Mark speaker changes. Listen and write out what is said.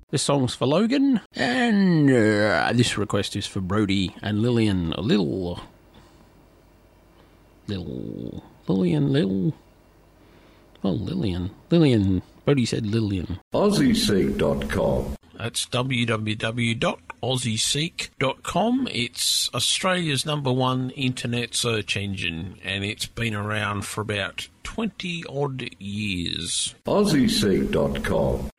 Speaker 1: This song's for Logan, and this request is for Brody and Lillian. Lillian. Brody said Lillian.
Speaker 2: AussieSeek.com.
Speaker 1: That's www.aussieseek.com. It's Australia's #1 internet search engine, and it's been around for about 20 odd years.
Speaker 2: AussieSeek.com.